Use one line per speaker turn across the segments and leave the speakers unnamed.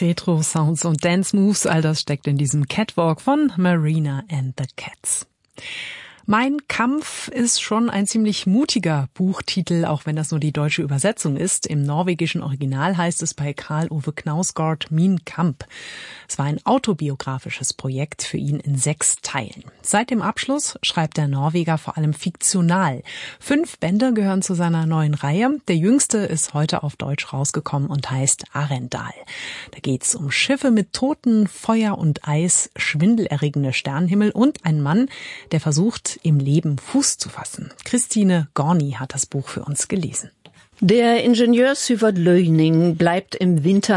Retro-Sounds und Dance-Moves, all das steckt in diesem Catwalk von Marina and the Cats. Mein Kampf ist schon ein ziemlich mutiger Buchtitel, auch wenn das nur die deutsche Übersetzung ist. Im norwegischen Original heißt es bei Karl Ove Knausgård Min Kamp. Es war ein autobiografisches Projekt für ihn in 6 Teilen. Seit dem Abschluss schreibt der Norweger vor allem fiktional. 5 Bände gehören zu seiner neuen Reihe. Der jüngste ist heute auf Deutsch rausgekommen und heißt Arendal. Da geht's um Schiffe mit Toten, Feuer und Eis, schwindelerregende Sternenhimmel und einen Mann, der versucht, im Leben Fuß zu fassen. Christine Gorni hat das Buch für uns gelesen.
Der Ingenieur Syvert Løyning bleibt im Winter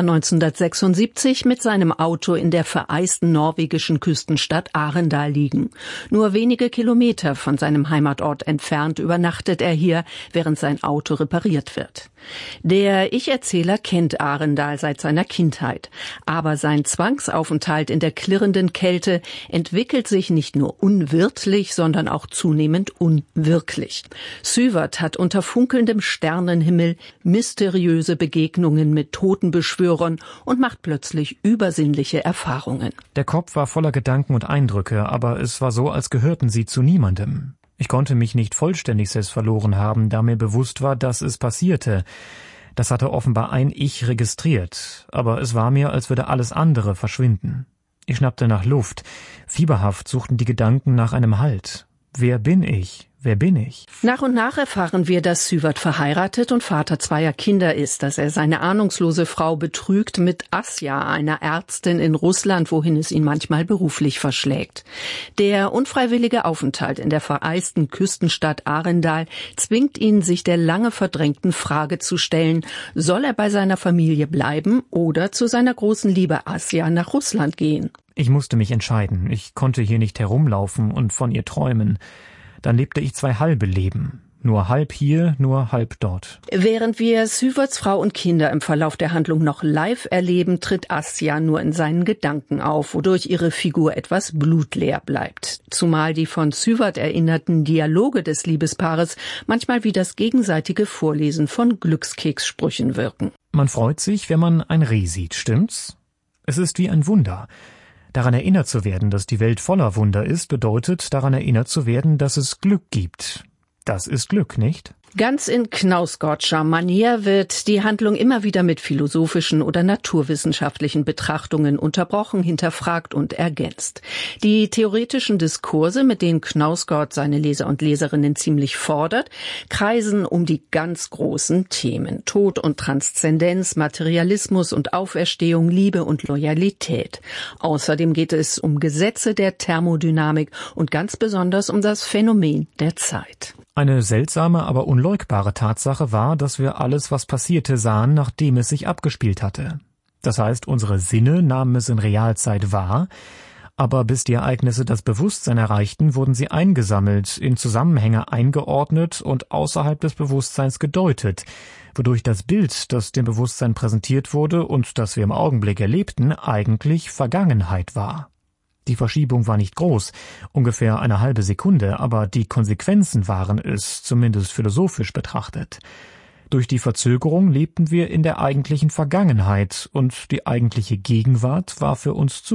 1976 mit seinem Auto in der vereisten norwegischen Küstenstadt Arendal liegen. Nur wenige Kilometer von seinem Heimatort entfernt übernachtet er hier, während sein Auto repariert wird. Der Ich-Erzähler kennt Arendal seit seiner Kindheit. Aber sein Zwangsaufenthalt in der klirrenden Kälte entwickelt sich nicht nur unwirtlich, sondern auch zunehmend unwirklich. Syvert hat unter funkelndem Sternenhimmel mysteriöse Begegnungen mit Totenbeschwörern und macht plötzlich übersinnliche Erfahrungen.
Der Kopf war voller Gedanken und Eindrücke, aber es war so, als gehörten sie zu niemandem. Ich konnte mich nicht vollständig selbst verloren haben, da mir bewusst war, dass es passierte. Das hatte offenbar ein Ich registriert, aber es war mir, als würde alles andere verschwinden. Ich schnappte nach Luft. Fieberhaft suchten die Gedanken nach einem Halt. Wer bin ich? Wer bin ich?
Nach und nach erfahren wir, dass Syvert verheiratet und Vater 2 Kinder ist, dass er seine ahnungslose Frau betrügt mit Asja, einer Ärztin in Russland, wohin es ihn manchmal beruflich verschlägt. Der unfreiwillige Aufenthalt in der vereisten Küstenstadt Arendal zwingt ihn, sich der lange verdrängten Frage zu stellen, soll er bei seiner Familie bleiben oder zu seiner großen Liebe Asja nach Russland gehen?
Ich musste mich entscheiden. Ich konnte hier nicht herumlaufen und von ihr träumen. Dann lebte ich 2 halbe Leben. Nur halb hier, nur halb dort.
Während wir Syverts Frau und Kinder im Verlauf der Handlung noch live erleben, tritt Asja nur in seinen Gedanken auf, wodurch ihre Figur etwas blutleer bleibt. Zumal die von Syvert erinnerten Dialoge des Liebespaares manchmal wie das gegenseitige Vorlesen von Glückskekssprüchen wirken.
Man freut sich, wenn man ein Reh sieht, stimmt's? Es ist wie ein Wunder. Daran erinnert zu werden, dass die Welt voller Wunder ist, bedeutet, daran erinnert zu werden, dass es Glück gibt. Das ist Glück, nicht?
Ganz in Knausgårdscher Manier wird die Handlung immer wieder mit philosophischen oder naturwissenschaftlichen Betrachtungen unterbrochen, hinterfragt und ergänzt. Die theoretischen Diskurse, mit denen Knausgård seine Leser und Leserinnen ziemlich fordert, kreisen um die ganz großen Themen: Tod und Transzendenz, Materialismus und Auferstehung, Liebe und Loyalität. Außerdem geht es um Gesetze der Thermodynamik und ganz besonders um das Phänomen der Zeit.
Eine seltsame, aber unleugbare Tatsache war, dass wir alles, was passierte, sahen, nachdem es sich abgespielt hatte. Das heißt, unsere Sinne nahmen es in Realzeit wahr, aber bis die Ereignisse das Bewusstsein erreichten, wurden sie eingesammelt, in Zusammenhänge eingeordnet und außerhalb des Bewusstseins gedeutet, wodurch das Bild, das dem Bewusstsein präsentiert wurde und das wir im Augenblick erlebten, eigentlich Vergangenheit war. Die Verschiebung war nicht groß, ungefähr eine halbe Sekunde, aber die Konsequenzen waren es, zumindest philosophisch betrachtet. Durch die Verzögerung lebten wir in der eigentlichen Vergangenheit und die eigentliche Gegenwart war für uns